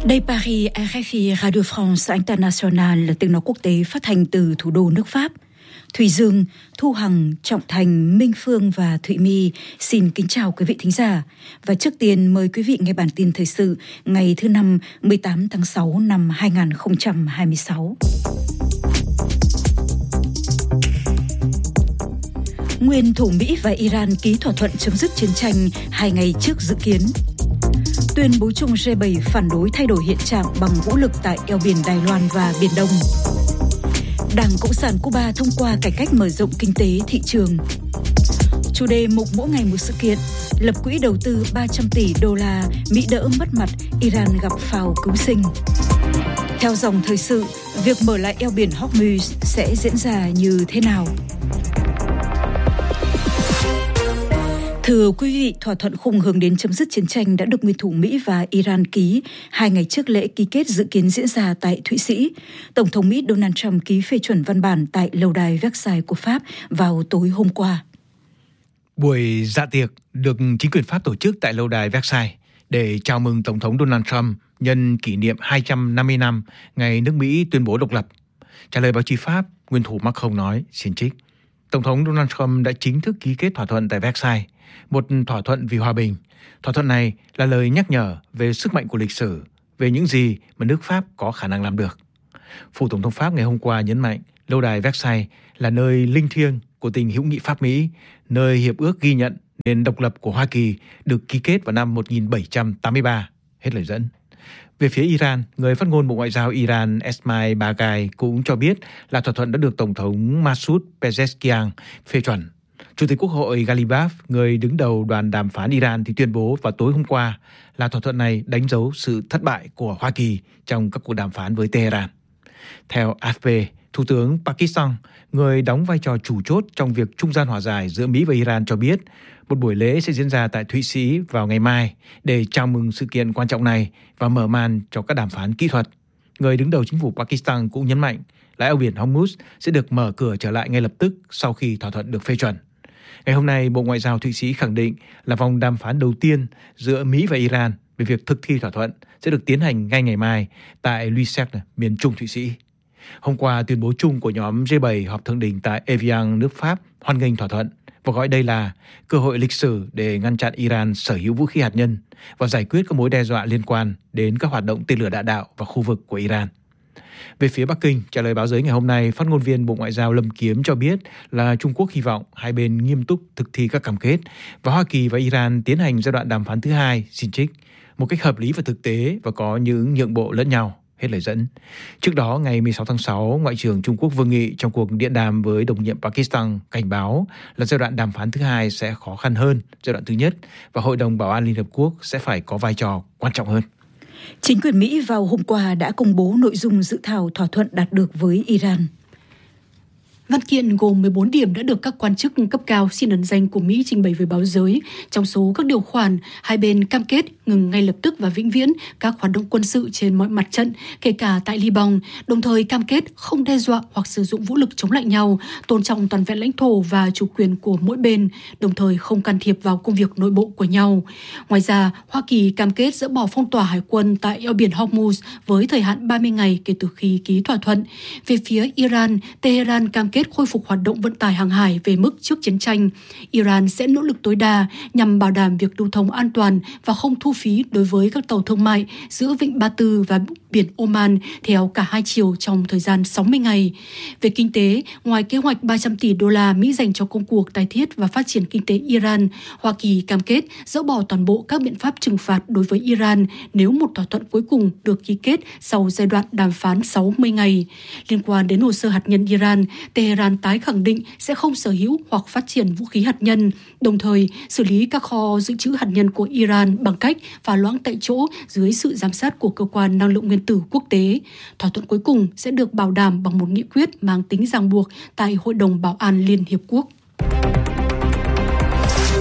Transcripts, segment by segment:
Đây Paris, RFI, Radio France International, tiếng nói quốc tế phát thanh từ thủ đô nước Pháp. Thùy Dương, Thu Hằng, Trọng Thành, Minh Phương và Thụy My xin kính chào quý vị thính giả. Và trước tiên mời quý vị nghe bản tin thời sự ngày thứ Năm 18 tháng 6 năm 2026. Nguyên thủ Mỹ và Iran ký thỏa thuận chấm dứt chiến tranh 2 ngày trước dự kiến. Tuyên bố chung G7 phản đối thay đổi hiện trạng bằng vũ lực tại eo biển Đài Loan và Biển Đông. Đảng Cộng sản Cuba thông qua cải cách mở rộng kinh tế thị trường. Chủ đề mục mỗi ngày một sự kiện, lập quỹ đầu tư 300 tỷ đô la, Mỹ đỡ mất mặt, Iran gặp phao cứu sinh. Theo dòng thời sự, việc mở lại eo biển Hormuz sẽ diễn ra như thế nào? Thưa quý vị, thỏa thuận khung hướng đến chấm dứt chiến tranh đã được nguyên thủ Mỹ và Iran ký 2 ngày trước lễ ký kết dự kiến diễn ra tại Thụy Sĩ. Tổng thống Mỹ Donald Trump ký phê chuẩn văn bản tại lâu đài Versailles của Pháp vào tối hôm qua. Buổi dạ tiệc được chính quyền Pháp tổ chức tại lâu đài Versailles để chào mừng Tổng thống Donald Trump nhân kỷ niệm 250 năm ngày nước Mỹ tuyên bố độc lập. Trả lời báo chí Pháp, nguyên thủ Macron nói, xin trích, Tổng thống Donald Trump đã chính thức ký kết thỏa thuận tại Versailles, một thỏa thuận vì hòa bình. Thỏa thuận này là lời nhắc nhở về sức mạnh của lịch sử, về những gì mà nước Pháp có khả năng làm được. Phủ Tổng thống Pháp ngày hôm qua nhấn mạnh lâu đài Versailles là nơi linh thiêng của tình hữu nghị Pháp-Mỹ, nơi hiệp ước ghi nhận nền độc lập của Hoa Kỳ được ký kết vào năm 1783. Hết lời dẫn. Về phía Iran, người phát ngôn Bộ Ngoại giao Iran Esmail Baghai cũng cho biết là thỏa thuận đã được Tổng thống Masoud Pezeshkian phê chuẩn. Chủ tịch Quốc hội Ghalibaf, người đứng đầu đoàn đàm phán Iran thì tuyên bố vào tối hôm qua là thỏa thuận này đánh dấu sự thất bại của Hoa Kỳ trong các cuộc đàm phán với Tehran. Theo AFP, Thủ tướng Pakistan, người đóng vai trò chủ chốt trong việc trung gian hòa giải giữa Mỹ và Iran cho biết một buổi lễ sẽ diễn ra tại Thụy Sĩ vào ngày mai để chào mừng sự kiện quan trọng này và mở màn cho các đàm phán kỹ thuật. Người đứng đầu chính phủ Pakistan cũng nhấn mạnh là eo biển Hormuz sẽ được mở cửa trở lại ngay lập tức sau khi thỏa thuận được phê chuẩn. Ngày hôm nay, Bộ Ngoại giao Thụy Sĩ khẳng định là vòng đàm phán đầu tiên giữa Mỹ và Iran về việc thực thi thỏa thuận sẽ được tiến hành ngay ngày mai tại Lucerne, miền Trung Thụy Sĩ. Hôm qua, tuyên bố chung của nhóm G7 họp thượng đỉnh tại Evian, nước Pháp, hoan nghênh thỏa thuận và gọi đây là cơ hội lịch sử để ngăn chặn Iran sở hữu vũ khí hạt nhân và giải quyết các mối đe dọa liên quan đến các hoạt động tên lửa đạn đạo và khu vực của Iran. Về phía Bắc Kinh, trả lời báo giới ngày hôm nay, phát ngôn viên Bộ Ngoại giao Lâm Kiếm cho biết là Trung Quốc hy vọng hai bên nghiêm túc thực thi các cam kết và Hoa Kỳ và Iran tiến hành giai đoạn đàm phán thứ hai, xin trích, một cách hợp lý và thực tế và có những nhượng bộ lẫn nhau. Hết lời dẫn. Trước đó, ngày 16 tháng 6, Ngoại trưởng Trung Quốc Vương Nghị trong cuộc điện đàm với đồng nhiệm Pakistan cảnh báo là giai đoạn đàm phán thứ hai sẽ khó khăn hơn giai đoạn thứ nhất và Hội đồng Bảo an Liên Hợp Quốc sẽ phải có vai trò quan trọng hơn. Chính quyền Mỹ vào hôm qua đã công bố nội dung dự thảo thỏa thuận đạt được với Iran. Văn kiện gồm 14 điểm đã được các quan chức cấp cao xin ẩn danh của Mỹ trình bày với báo giới. Trong số các điều khoản, hai bên cam kết ngừng ngay lập tức và vĩnh viễn các hoạt động quân sự trên mọi mặt trận, kể cả tại Liban, đồng thời cam kết không đe dọa hoặc sử dụng vũ lực chống lại nhau, tôn trọng toàn vẹn lãnh thổ và chủ quyền của mỗi bên, đồng thời không can thiệp vào công việc nội bộ của nhau. Ngoài ra, Hoa Kỳ cam kết dỡ bỏ phong tỏa hải quân tại eo biển Hormuz với thời hạn 30 ngày kể từ khi ký thỏa thuận. Về phía Iran, Tehran cam kết khôi phục hoạt động vận tải hàng hải về mức trước chiến tranh. Iran sẽ nỗ lực tối đa nhằm bảo đảm việc lưu thông an toàn và không thu phí đối với các tàu thương mại giữa Vịnh Ba Tư và biển Oman theo cả hai chiều trong thời gian 60 ngày. Về kinh tế, ngoài kế hoạch 300 tỷ đô la Mỹ dành cho công cuộc tái thiết và phát triển kinh tế Iran, Hoa Kỳ cam kết dỡ bỏ toàn bộ các biện pháp trừng phạt đối với Iran nếu một thỏa thuận cuối cùng được ký kết sau giai đoạn đàm phán 60 ngày. Liên quan đến hồ sơ hạt nhân Iran, Tehran tái khẳng định sẽ không sở hữu hoặc phát triển vũ khí hạt nhân, đồng thời xử lý các kho dự trữ hạt nhân của Iran bằng cách phá loãng tại chỗ dưới sự giám sát của Cơ quan Năng lượng Nguyên tử Quốc tế. Thỏa thuận cuối cùng sẽ được bảo đảm bằng một nghị quyết mang tính ràng buộc tại Hội đồng Bảo an Liên Hiệp Quốc.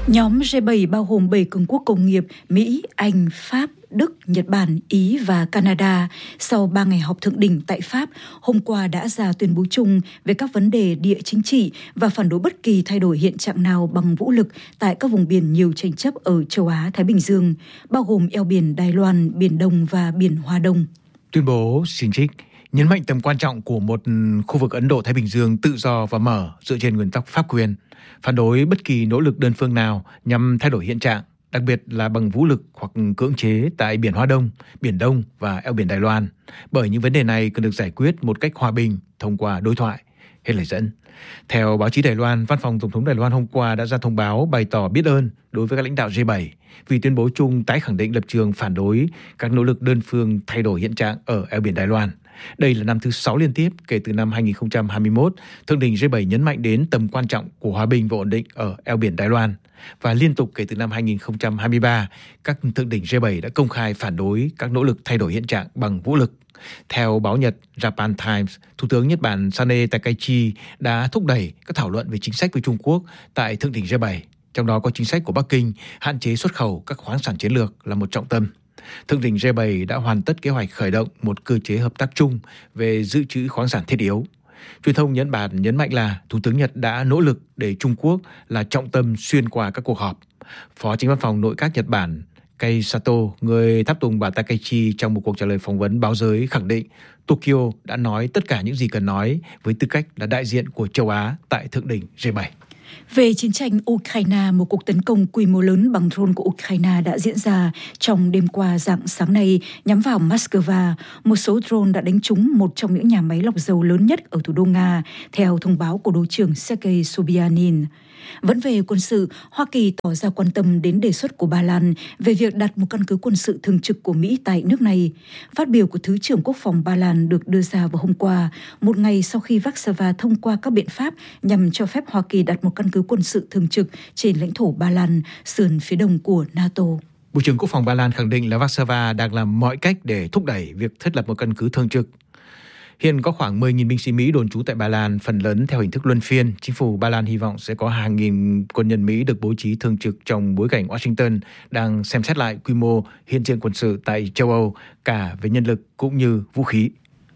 Nhóm G7 bao gồm 7 cường quốc công nghiệp Mỹ, Anh, Pháp, Đức, Nhật Bản, Ý và Canada sau 3 ngày họp thượng đỉnh tại Pháp hôm qua đã ra tuyên bố chung về các vấn đề địa chính trị và phản đối bất kỳ thay đổi hiện trạng nào bằng vũ lực tại các vùng biển nhiều tranh chấp ở châu Á-Thái Bình Dương, bao gồm eo biển Đài Loan, Biển Đông và Biển Hoa Đông. Tuyên bố xin trích nhấn mạnh tầm quan trọng của một khu vực Ấn Độ-Thái Bình Dương tự do và mở dựa trên nguyên tắc pháp quyền, phản đối bất kỳ nỗ lực đơn phương nào nhằm thay đổi hiện trạng, đặc biệt là bằng vũ lực hoặc cưỡng chế tại Biển Hoa Đông, Biển Đông và eo biển Đài Loan, bởi những vấn đề này cần được giải quyết một cách hòa bình thông qua đối thoại. Hết lời dẫn. Theo báo chí Đài Loan, Văn phòng Tổng thống Đài Loan hôm qua đã ra thông báo bày tỏ biết ơn đối với các lãnh đạo G7 vì tuyên bố chung tái khẳng định lập trường phản đối các nỗ lực đơn phương thay đổi hiện trạng ở eo biển Đài Loan. Đây là năm thứ 6 liên tiếp kể từ năm 2021, Thượng đỉnh G7 nhấn mạnh đến tầm quan trọng của hòa bình và ổn định ở eo biển Đài Loan. Và liên tục kể từ năm 2023, các thượng đỉnh G7 đã công khai phản đối các nỗ lực thay đổi hiện trạng bằng vũ lực. Theo báo Nhật Japan Times, Thủ tướng Nhật Bản Sane Takaichi đã thúc đẩy các thảo luận về chính sách với Trung Quốc tại thượng đỉnh G7, trong đó có chính sách của Bắc Kinh hạn chế xuất khẩu các khoáng sản chiến lược là một trọng tâm. Thượng đỉnh G7 đã hoàn tất kế hoạch khởi động một cơ chế hợp tác chung về dự trữ khoáng sản thiết yếu. Truyền thông Nhật Bản nhấn mạnh là Thủ tướng Nhật đã nỗ lực để Trung Quốc là trọng tâm xuyên qua các cuộc họp. Phó Chánh văn phòng nội các Nhật Bản Kei Sato, người tháp tùng bà Takaichi trong một cuộc trả lời phỏng vấn báo giới khẳng định Tokyo đã nói tất cả những gì cần nói với tư cách là đại diện của châu Á tại thượng đỉnh G7. Về chiến tranh Ukraine, một cuộc tấn công quy mô lớn bằng drone của Ukraine đã diễn ra trong đêm qua rạng sáng nay nhắm vào Moscow. Một số drone đã đánh trúng một trong những nhà máy lọc dầu lớn nhất ở thủ đô Nga, theo thông báo của Bộ trưởng Sergei Sobyanin. Vẫn về quân sự, Hoa Kỳ tỏ ra quan tâm đến đề xuất của Ba Lan về việc đặt một căn cứ quân sự thường trực của Mỹ tại nước này. Phát biểu của Thứ trưởng Quốc phòng Ba Lan được đưa ra vào hôm qua, một ngày sau khi Warsaw thông qua các biện pháp nhằm cho phép Hoa Kỳ đặt một căn cứ quân sự thường trực trên lãnh thổ Ba Lan, sườn phía đông của NATO. Bộ trưởng Quốc phòng Ba Lan khẳng định là Warsaw đang làm mọi cách để thúc đẩy việc thiết lập một căn cứ thường trực. Hiện có khoảng 10.000 binh sĩ Mỹ đồn trú tại Ba Lan, phần lớn theo hình thức luân phiên. Chính phủ Ba Lan hy vọng sẽ có hàng nghìn quân nhân Mỹ được bố trí thường trực trong bối cảnh Washington đang xem xét lại quy mô hiện diện quân sự tại châu Âu, cả về nhân lực cũng như vũ khí.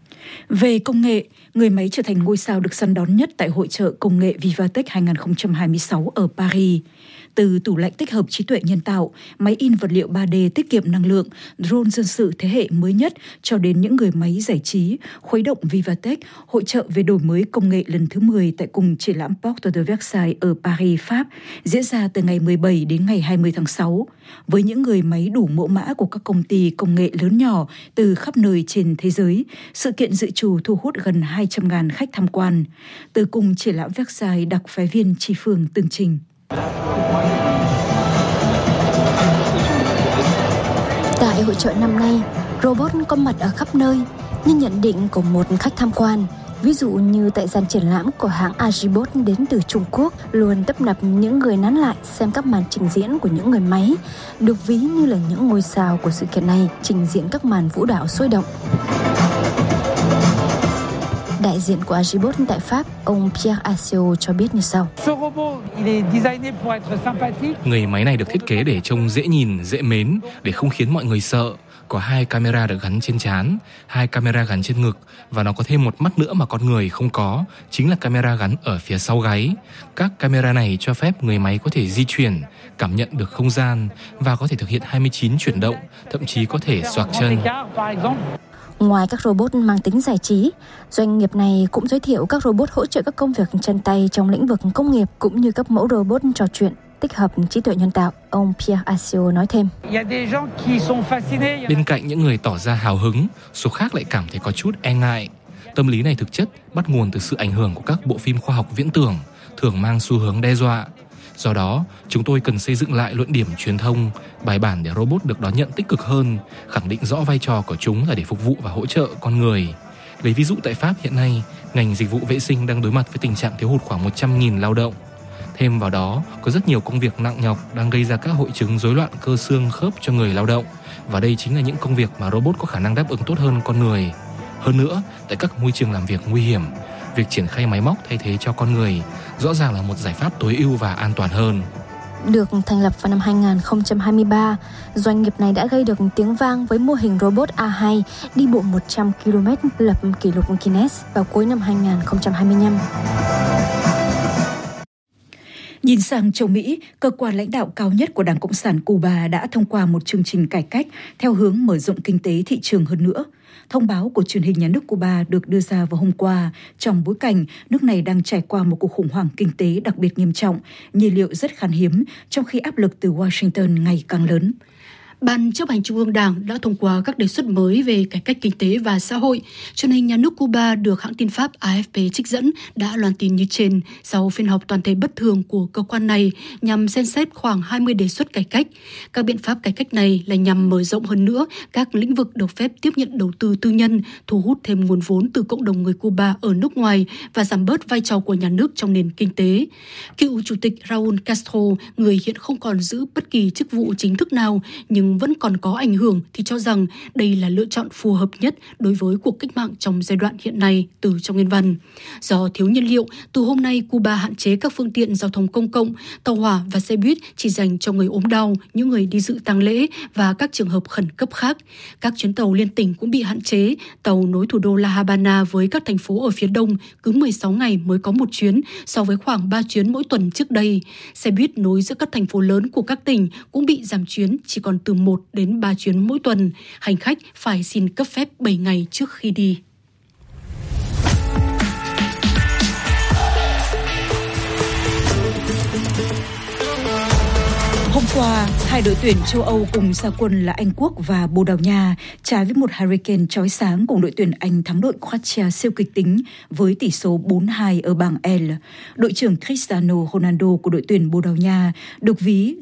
Về công nghệ, người máy trở thành ngôi sao được săn đón nhất tại hội chợ công nghệ Vivatech 2026 ở Paris. Từ tủ lạnh tích hợp trí tuệ nhân tạo, máy in vật liệu 3D tiết kiệm năng lượng, drone dân sự thế hệ mới nhất cho đến những người máy giải trí, khuấy động Vivatech, hội chợ về đổi mới công nghệ lần thứ 10 tại cùng triển lãm Porte de Versailles ở Paris, Pháp, diễn ra từ ngày 17 đến ngày 20 tháng 6. Với những người máy đủ mẫu mã của các công ty công nghệ lớn nhỏ từ khắp nơi trên thế giới, sự kiện dự trù thu hút gần 200.000 khách tham quan. Từ cùng triển lãm Versailles, đặc phái viên Tri Phương tường trình. Tại hội chợ năm nay, robot có mặt ở khắp nơi, như nhận định của một khách tham quan. Ví dụ như tại gian triển lãm của hãng Agibot đến từ Trung Quốc, luôn tấp nập những người nán lại xem các màn trình diễn của những người máy, được ví như là những ngôi sao của sự kiện này trình diễn các màn vũ đạo sôi động. Đại diện của Agibot tại Pháp, ông Pierre Assio cho biết như sau. Người máy này được thiết kế để trông dễ nhìn, dễ mến, để không khiến mọi người sợ. Có 2 camera được gắn trên trán, 2 camera gắn trên ngực, và nó có thêm một mắt nữa mà con người không có, chính là camera gắn ở phía sau gáy. Các camera này cho phép người máy có thể di chuyển, cảm nhận được không gian và có thể thực hiện 29 chuyển động, thậm chí có thể xoạc chân. Ngoài các robot mang tính giải trí, doanh nghiệp này cũng giới thiệu các robot hỗ trợ các công việc chân tay trong lĩnh vực công nghiệp cũng như các mẫu robot trò chuyện tích hợp trí tuệ nhân tạo. Ông Pierre Assio nói thêm. Bên cạnh những người tỏ ra hào hứng, số khác lại cảm thấy có chút e ngại. Tâm lý này thực chất bắt nguồn từ sự ảnh hưởng của các bộ phim khoa học viễn tưởng, thường mang xu hướng đe dọa. Do đó, chúng tôi cần xây dựng lại luận điểm truyền thông, bài bản để robot được đón nhận tích cực hơn, khẳng định rõ vai trò của chúng là để phục vụ và hỗ trợ con người. Lấy ví dụ tại Pháp hiện nay, ngành dịch vụ vệ sinh đang đối mặt với tình trạng thiếu hụt khoảng 100.000 lao động. Thêm vào đó, có rất nhiều công việc nặng nhọc đang gây ra các hội chứng rối loạn cơ xương khớp cho người lao động, và đây chính là những công việc mà robot có khả năng đáp ứng tốt hơn con người. Hơn nữa, tại các môi trường làm việc nguy hiểm, việc triển khai máy móc thay thế cho con người rõ ràng là một giải pháp tối ưu và an toàn hơn. Được thành lập vào năm 2023, doanh nghiệp này đã gây được tiếng vang với mô hình robot A2 đi bộ 100 km lập kỷ lục Guinness vào cuối năm 2025. Nhìn sang châu Mỹ, cơ quan lãnh đạo cao nhất của Đảng Cộng sản Cuba đã thông qua một chương trình cải cách theo hướng mở rộng kinh tế thị trường hơn nữa. Thông báo của truyền hình nhà nước Cuba được đưa ra vào hôm qua trong bối cảnh nước này đang trải qua một cuộc khủng hoảng kinh tế đặc biệt nghiêm trọng, nhiên liệu rất khan hiếm, trong khi áp lực từ Washington ngày càng lớn. Ban chấp hành Trung ương Đảng đã thông qua các đề xuất mới về cải cách kinh tế và xã hội. Truyền hình nhà nước Cuba được hãng tin Pháp AFP trích dẫn đã loan tin như trên sau phiên họp toàn thể bất thường của cơ quan này nhằm xem xét khoảng 20 đề xuất cải cách. Các biện pháp cải cách này là nhằm mở rộng hơn nữa các lĩnh vực được phép tiếp nhận đầu tư tư nhân, thu hút thêm nguồn vốn từ cộng đồng người Cuba ở nước ngoài và giảm bớt vai trò của nhà nước trong nền kinh tế. Cựu chủ tịch Raúl Castro, người hiện không còn giữ bất kỳ chức vụ chính thức nào nhưng vẫn còn có ảnh hưởng, thì cho rằng đây là lựa chọn phù hợp nhất đối với cuộc cách mạng trong giai đoạn hiện nay, từ trong nguyên văn. Do thiếu nhiên liệu, từ hôm nay Cuba hạn chế các phương tiện giao thông công cộng, tàu hỏa và xe buýt chỉ dành cho người ốm đau, những người đi dự tang lễ và các trường hợp khẩn cấp khác. Các chuyến tàu liên tỉnh cũng bị hạn chế, tàu nối thủ đô La Habana với các thành phố ở phía đông cứ 16 ngày mới có một chuyến so với khoảng 3 chuyến mỗi tuần trước đây. Xe buýt nối giữa các thành phố lớn của các tỉnh cũng bị giảm chuyến chỉ còn từ 1 đến 3 chuyến mỗi tuần. Hành khách phải xin cấp phép 7 ngày trước khi đi. Hôm qua, hai đội tuyển châu Âu cùng ra quân là Anh Quốc và Bồ Đào Nha, trái với một Hurricane chói sáng cùng đội tuyển Anh thắng đội Croatia siêu kịch tính với tỷ số 4-2 ở bảng L. Đội trưởng Cristiano Ronaldo của đội tuyển Bồ Đào Nha được ví